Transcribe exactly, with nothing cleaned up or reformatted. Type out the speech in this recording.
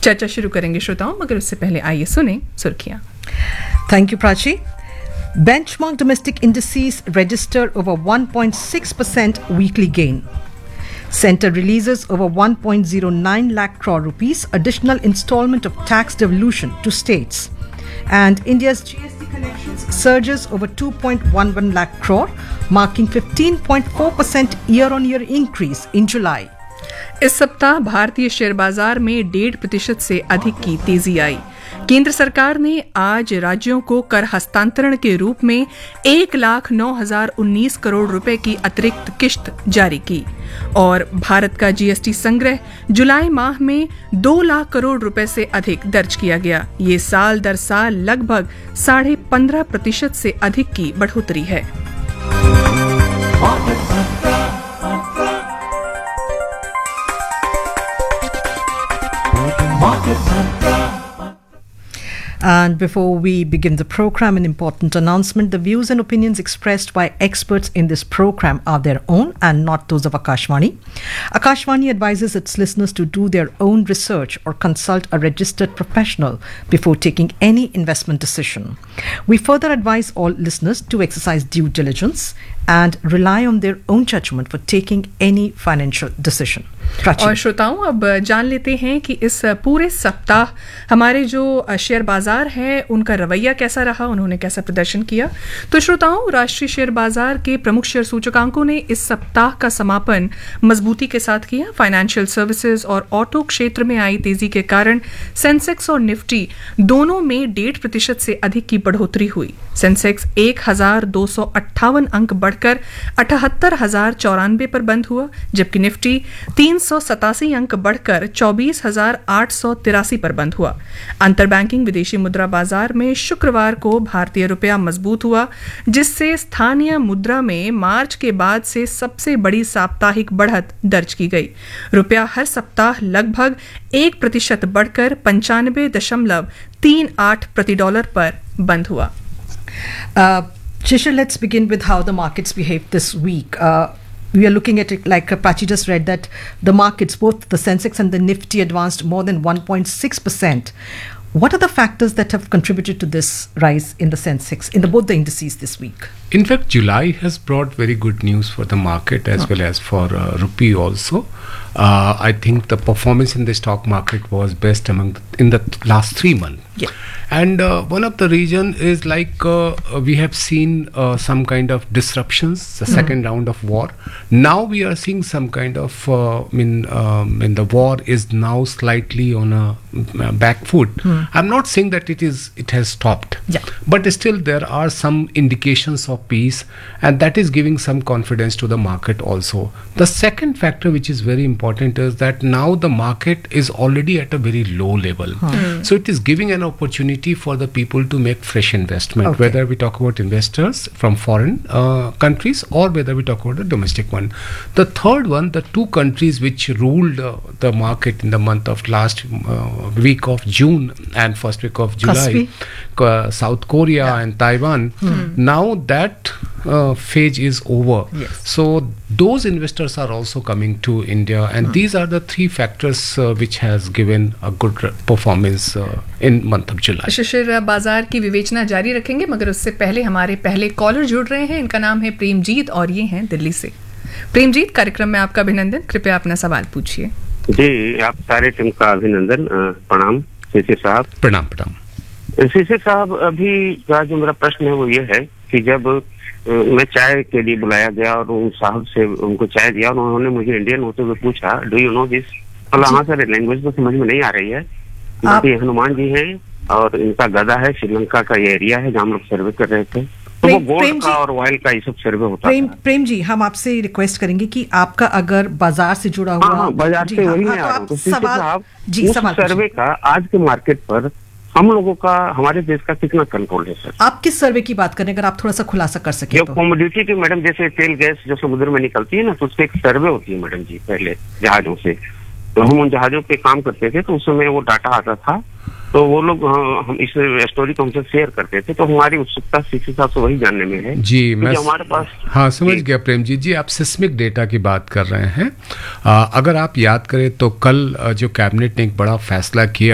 चर्चा शुरू करेंगे श्रोताओं, मगर उससे पहले आइए सुने सुर्खियां। Thank you, Prachi. Benchmark domestic indices register over one point six percent weekly gain. Centre releases over one point zero nine lakh crore rupees additional installment of tax devolution to states. And India's G S T collections surges over two point one one lakh crore, marking fifteen point four percent year-on-year increase in July. इस सप्ताह भारतीय share बाजार में डेढ़ प्रतिशत से अधिक की तेजी आई। केंद्र सरकार ने आज राज्यों को कर हस्तांतरण के रूप में एक लाख नौ हजार उन्नीस करोड़ रुपए की अतिरिक्त किश्त जारी की और भारत का जीएसटी संग्रह जुलाई माह में दो लाख करोड़ रुपए से अधिक दर्ज किया गया। ये साल दर साल लगभग साढ़े पंद्रह प्रतिशत से अधिक की बढ़ोतरी है। And before we begin the program, an important announcement. The views and opinions expressed by experts in this program are their own and not those of Akashvani. Akashvani advises its listeners to do their own research or consult a registered professional before taking any investment decision. We further advise all listeners to exercise due diligence and rely on their own judgment for taking any financial decision. और श्रोताओं, अब जान लेते हैं कि इस पूरे सप्ताह हमारे जो शेयर बाजार है उनका रवैया कैसा रहा, उन्होंने कैसा प्रदर्शन किया। तो श्रोताओं, राष्ट्रीय शेयर बाजार के प्रमुख शेयर सूचकांकों ने इस सप्ताह का समापन मजबूती के साथ किया। फाइनेंशियल सर्विसेज और ऑटो क्षेत्र में आई तेजी के कारण सेंसेक्स और निफ्टी दोनों में डेढ़ प्रतिशत से अधिक की बढ़ोतरी हुई। सेंसेक्स एक हजार दो सौ अट्ठावन अंक बढ़कर अठहत्तर हजार चौरानवे पर बंद हुआ, जबकि निफ्टी तीन सौ सतासी अंक बढ़कर चौबीस हजार आठ सौ तिरासी पर बंद हुआ। अंतर बैंकिंग विदेशी मुद्रा बाजार में शुक्रवार को भारतीय रुपया मजबूत हुआ, जिससे स्थानीय मुद्रा में मार्च के बाद से सबसे बड़ी साप्ताहिक बढ़त दर्ज की गई। रुपया हर सप्ताह लगभग एक प्रतिशत बढ़कर पंचानबे दशमलव तीन आठ प्रति डॉलर पर बंद हुआ। Uh, Shishir, let's begin with how the markets behaved this week. Uh, we are looking at it like uh, Prachi just read that the markets, both the Sensex and the Nifty, advanced more than one point six percent. What are the factors that have contributed to this rise in the Sensex, in the, both the indices this week? In fact, July has brought very good news for the market as oh. well as for uh, rupee also. Uh, I think the performance in the stock market was best among the, in the last three months. Yeah. And uh, one of the reason is like uh, we have seen uh, some kind of disruptions, the mm. second round of war. Now we are seeing some kind of, uh, I mean, um, when the war is now slightly on a uh, back foot. Mm. I'm not saying that it is, it has stopped. Yeah. But still there are some indications of peace, and that is giving some confidence to the market also. The second factor which is very important is that now the market is already at a very low level. Mm. So it is giving an opportunity for the people to make fresh investment, okay. whether we talk about investors from foreign uh, countries or whether we talk about the domestic one. The third one, the two countries which ruled uh, the market in the month of last uh, week of June and first week of July, uh, South Korea yeah. and Taiwan, hmm. now that uh, phase is over. Yes. So those investors are also coming to India, and hmm. these are the three factors uh, which has given a good performance uh, in month of July. शिशिर, बाजार की विवेचना जारी रखेंगे, मगर उससे पहले हमारे पहले कॉलर जुड़ रहे हैं। इनका नाम है प्रेमजीत और ये हैं दिल्ली से। प्रेमजीत, कार्यक्रम में आपका अभिनंदन। कृपया अपना सवाल पूछिए। जी, आप सारे टीम का अभिनंदन। प्रणाम शिशिर साहब। प्रणाम प्रणाम शिशिर साहब, अभी का जो मेरा प्रश्न है वो ये है कि जब मैं चाय के लिए बुलाया गया और उन साहब से उनको चाय दिया और उन्होंने मुझे इंडियन होते हुए पूछा, डू यू नो दिस? मतलब हाँ सर, लैंग्वेज तो समझ में नहीं आ रही है। आप... ये हनुमान जी हैं और इनका गदा है, श्रीलंका का ये एरिया है जहाँ हम लोग सर्वे कर रहे थे। तो वो गोल्ड का और ऑयल का ये सब सर्वे होता है। प्रेम जी, हम आपसे रिक्वेस्ट करेंगे कि आपका अगर बाजार से जुड़ा हुआ, हाँ, बाजार से वही है आप सर्वे का आज के मार्केट पर हम लोगों का, हमारे देश का कितना कंट्रोल है सर? आप किस सर्वे की बात करें, अगर आप थोड़ा सा खुलासा कर सके? जो कमोडिटी की मैडम, जैसे तेल गैस जो समुद्र में निकलती है ना, तो उसकी एक सर्वे होती है मैडम जी। पहले जहाजों से, तो हम उन जहाजों पे काम करते थे, तो उस समय वो डाटा आता था, तो वो लोग हम इस स्टोरी को हमसे शेयर करते थे, तो हमारी उत्सुकता शिक्षक साहब से वही जानने में है जी। मैं हमारे पास, हाँ समझ गया प्रेम जी। जी, आप सिस्मिक डेटा की बात कर रहे हैं। आ, अगर आप याद करें तो कल जो कैबिनेट ने एक बड़ा फैसला किया